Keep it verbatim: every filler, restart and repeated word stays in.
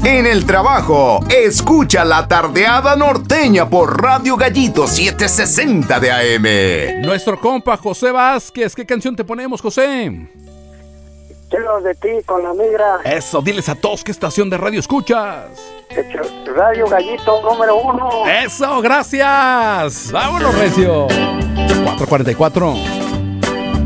En el trabajo, escucha La Tardeada Norteña por Radio Gallito setecientos sesenta de A M. Nuestro compa José Vázquez, ¿qué canción te ponemos, José? Quiero de ti con la migra. Eso, diles a todos qué estación de radio escuchas. Radio Gallito número uno. Eso, gracias. Vámonos, recio. cuatro cuarenta y cuatro.